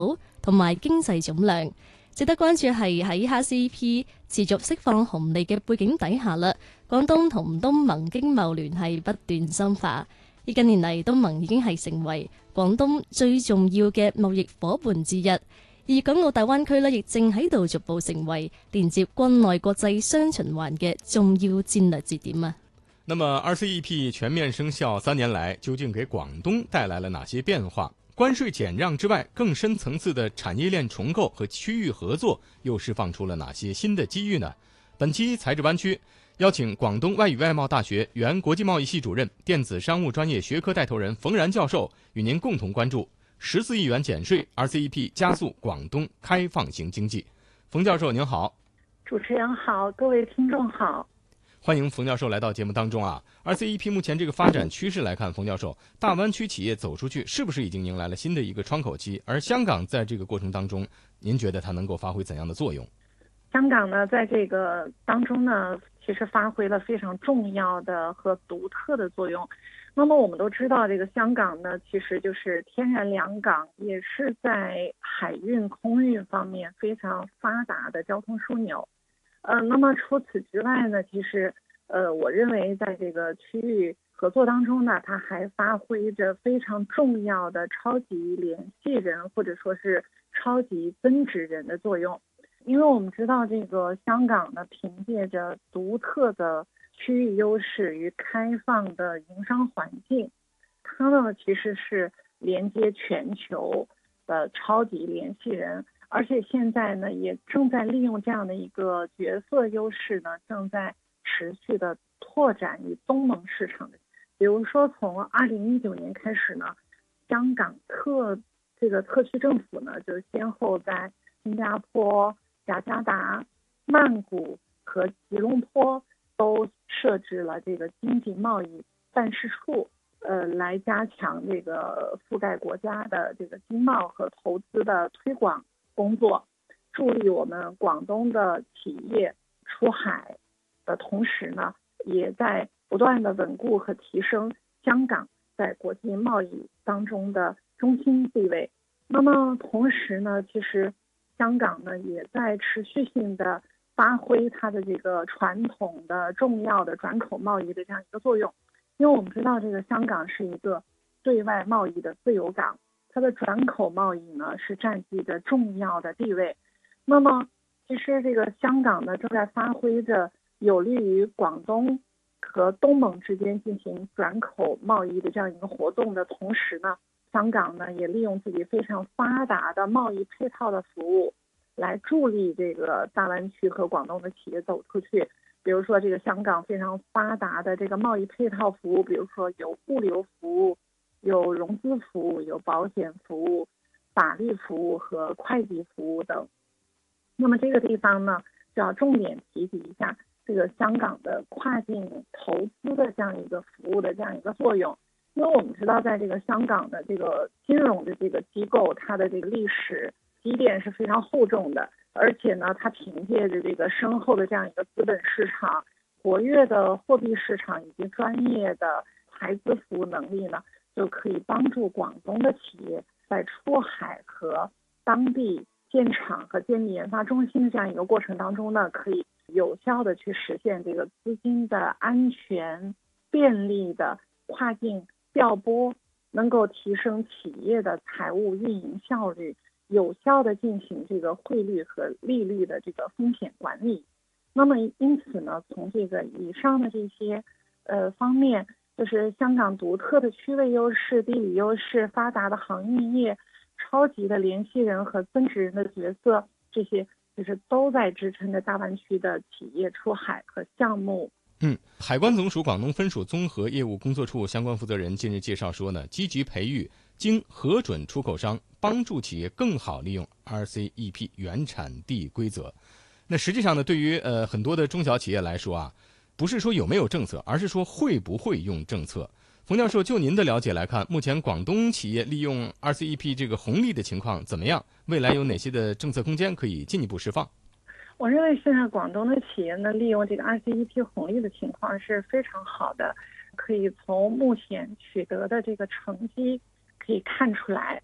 同埋經濟總量。值得關注係喺 RCEP 持續釋放紅利嘅背景底下啦，廣東同東盟經貿聯繫不斷深化。而近年嚟，東盟已經係成為廣東最重要嘅貿易夥伴之一，而港澳大灣區呢亦正喺度逐步成為連接關內國際雙循環嘅重要戰略節點啊。 那麼 RCEP 全面生效3年來，究竟給廣東帶來了哪些變化？關稅減讓之外，更深層次的產業鏈重構和區域合作又釋放出了哪些新的機遇呢？本期財智灣區邀請廣東外語外貿大學原國際貿易系主任、電子商務專業學科帶頭人馮然教授，與您共同關注14億元減稅 RCEP 加速廣東開放型經濟。馮教授您好。 主持人好，各位聽眾好。 歡迎馮教授來到節目當中啊。RCEP 目前這個發展趨勢來看，馮教授，大灣區企業走出去是不是已經迎來了新的一個窗口期？而香港在這個過程當中，您覺得它能夠發揮怎樣的作用？ 香港呢，在這個當中呢，其實發揮了非常重要的和獨特的作用。那麼我們都知道，這個香港呢，其實就是天然兩港，也是在海運、空運方面非常發達的交通樞紐。那麼除此之外呢，其實我認為在這個區域合作當中呢，它還發揮着非常重要的超級聯繫人或者說是超級增值人的作用。因為我們知道這個香港呢，憑借着獨特的區域優勢與開放的營商環境，它呢其實是連接全球的超級聯繫人。而且現在呢，也正在利用這樣的一個角色優勢呢，正在持續的拓展與東盟市場的。比如說，從2019年開始呢，香港特區政府呢，就先後在新加坡、雅加達、曼谷和吉隆坡都設置了這個經濟貿易辦事處，來加強這個覆蓋國家的這個經貿和投資的推廣工作，助力我們廣東的企業出海的同時呢，也在不斷的穩固和提升香港在國際貿易當中的中心地位。那麼同時呢，其實香港呢也在持續性的發揮它的這個傳統的重要的轉口貿易的這樣一個作用。因為我們知道這個香港是一個對外貿易的自由港，它的轉口貿易呢是佔據着重要的地位。那麼其實這個香港呢正在發揮着有利於廣東和東盟之間進行轉口貿易的這樣一個活動的同時呢，香港呢也利用自己非常發達的貿易配套的服務來助力這個大灣區和廣東的企業走出去。比如說這個香港非常發達的這個貿易配套服務，比如說有物流服務、有融資服務、有保險服務、法律服務和會計服務等。那麼這個地方呢，就要重點提及一下這個香港的跨境投資的這樣一個服務的這樣一個作用。因為我們知道，在這個香港的這個金融的這個機構，它的這個歷史積澱是非常厚重的，而且呢，它憑借着這個深厚的這樣一個資本市場、活躍的貨幣市場以及專業的財資服務能力呢，就可以幫助廣東的企業在出海和當地建廠和建立研發中心的這樣一個過程當中呢，可以有效的去實現這個資金的安全、便利的跨境調撥，能夠提升企業的財務運營效率，有效的進行這個匯率和利率的這個風險管理。那麼因此呢，從這個以上的這些方面，就是香港獨特的區位優勢、地理優勢、發達的航運業、超級的聯繫人和增值人的角色，這些就是都在支撐着大灣區的企業出海和項目。 海關總署廣東分署綜合業務工作處相關負責人近日介紹說呢，積極培育經核准出口商，幫助企業更好利用 RCEP 原產地規則。那實際上呢，對於很多的中小企業來說啊，不是說有沒有政策，而是說會不會用政策。馮教授，就您的了解來看，目前廣東企業利用 RCEP 這個紅利的情況怎麼樣？未來有哪些的政策空間可以進一步釋放？ 我認為現在廣東的企業呢，利用這個 RCEP 紅利的情況是非常好的，可以從目前取得的這個成績可以看出來。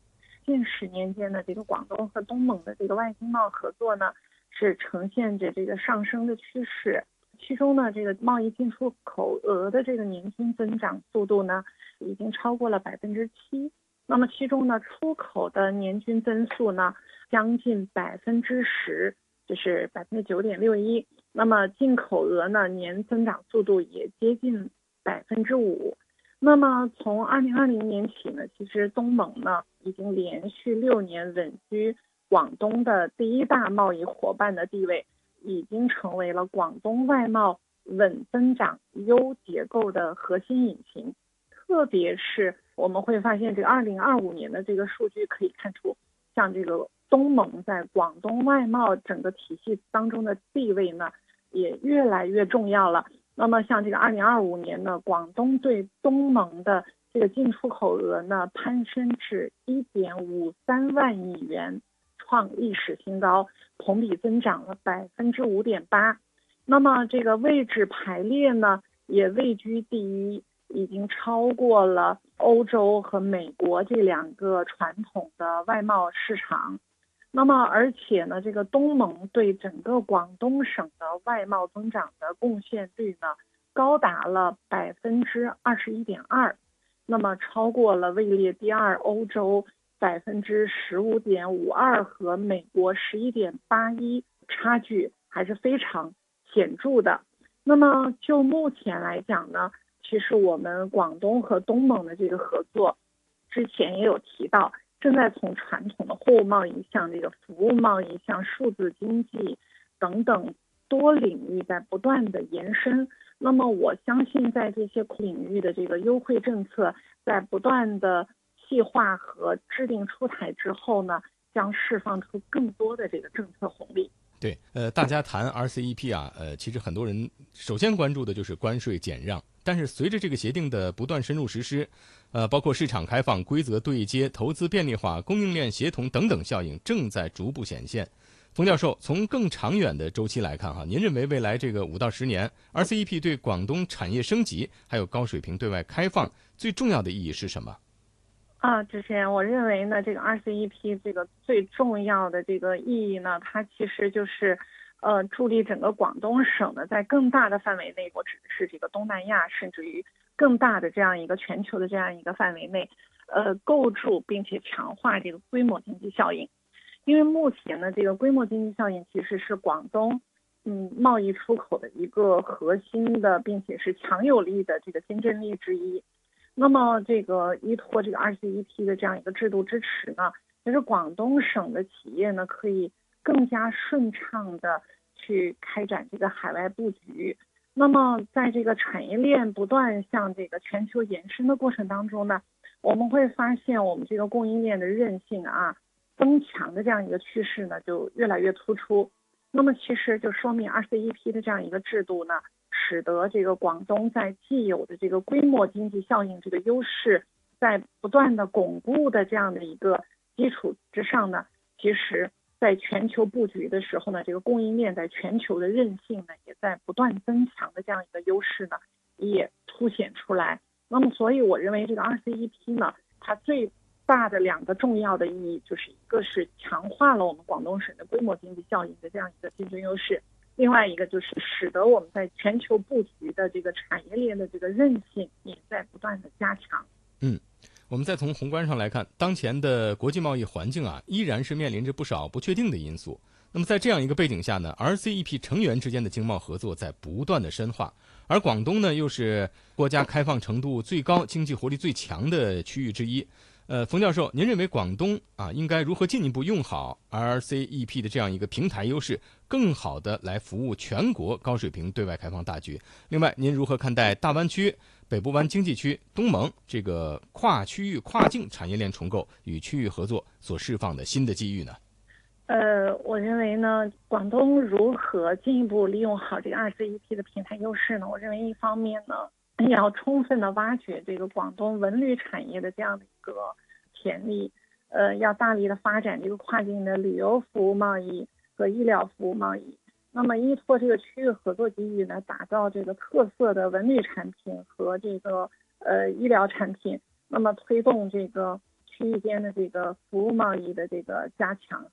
近10年间的这个广东和东盟的这个外经贸合作呢，是呈现着这个上升的趋势。其中呢，这个贸易进出口额的这个年均增长速度呢，已经超过了7%。那么其中呢，出口的年均增速呢，将近10%，就是9.61%。那么进口额呢，年增长速度也接近5%。那么从2020年起呢，其实东盟呢已经连续6年稳居广东的第一大贸易伙伴的地位，已经成为了广东外贸稳增长优结构的核心引擎。特别是我们会发现，这个2025年的这个数据可以看出，像这个东盟在广东外贸整个体系当中的地位呢，也越来越重要了。那么像这个2025年呢，广东对东盟的这个进出口额呢，攀升至1.53万亿元，创历史新高，同比增长了5.8%。那么这个位置排列呢，也位居第一，已经超过了欧洲和美国这2个传统的外贸市场。那么而且呢，这个东盟对整个广东省的外贸增长的贡献率呢，高达了21.2%，那么超过了位列第2欧洲15.52%和美国11.81%，差距还是非常显著的。那么就目前来讲呢，其实我们广东和东盟的这个合作，之前也有提到，正在从传统的货物贸易向这个服务贸易、向数字经济等等多领域在不断的延伸。那么我相信，在这些领域的这个优惠政策在不断的细化和制定出台之后呢，将释放出更多的这个政策红利。 对，大家谈 RCEP 啊，其实很多人首先关注的就是关税减让，但是随着这个协定的不断深入实施，包括市场开放、规则对接、投资便利化、供应链协同等等效应正在逐步显现。冯教授，从更长远的周期来看哈，您认为未来这个5到10年 RCEP 对广东产业升级还有高水平对外开放最重要的意义是什么？ 之前我认为呢，这个RCEP 这个最重要的这个意义呢，它其实就是助力整个广东省呢，在更大的范围内，我指的是这个东南亚，甚至于更大的这样一个全球的这样一个范围内，构筑并且强化这个规模经济效应。因为目前呢，这个规模经济效应其实是广东贸易出口的一个核心的，并且是强有力的这个竞争力之一。那么这个依托这个RCEP 的这样一个制度支持呢，其实广东省的企业呢，可以更加顺畅的去开展这个海外布局。那么在这个产业链不断向这个全球延伸的过程当中呢，我们会发现我们这个供应链的韧性增强的这样一个趋势呢，就越来越突出。那么其实就说明 RCEP 的这样一个制度呢，使得这个广东在既有的这个规模经济效应这个优势，在不断的巩固的这样的一个基础之上呢，其实在全球布局的时候呢，这个供应链在全球的韧性呢，也在不断增强的这样一个优势呢，也凸显出来。那么所以我认为这个 RCEP 呢，它最大的2个重要的意义，就是一个是强化了我们广东省的规模经济效应的这样一个竞争优势，另外一个就是使得我们在全球布局的这个产业链的这个韧性也在不断的加强。 我们再从宏观上来看，当前的国际贸易环境依然是面临着不少不确定的因素。那么在这样一个背景下呢， RCEP 成员之间的经贸合作在不断的深化，而广东呢又是国家开放程度最高、经济活力最强的区域之一。冯教授，您认为广东应该如何进一步用好 RCEP 的这样一个平台优势，更好的来服务全国高水平对外开放大局？另外，您如何看待大湾区、北部湾经济区、东盟这个跨区域、跨境产业链重构与区域合作所释放的新的机遇呢？ 我认为呢，广东如何进一步利用好这个RCEP 的平台优势呢？我认为一方面呢，也要充分的挖掘这个广东文旅产业的这样的一个潜力，要大力的发展这个跨境的旅游服务贸易和医疗服务贸易。那么依托这个区域合作机遇呢，打造这个特色的文旅产品和这个医疗产品，那么推动这个区域间的这个服务贸易的这个加强。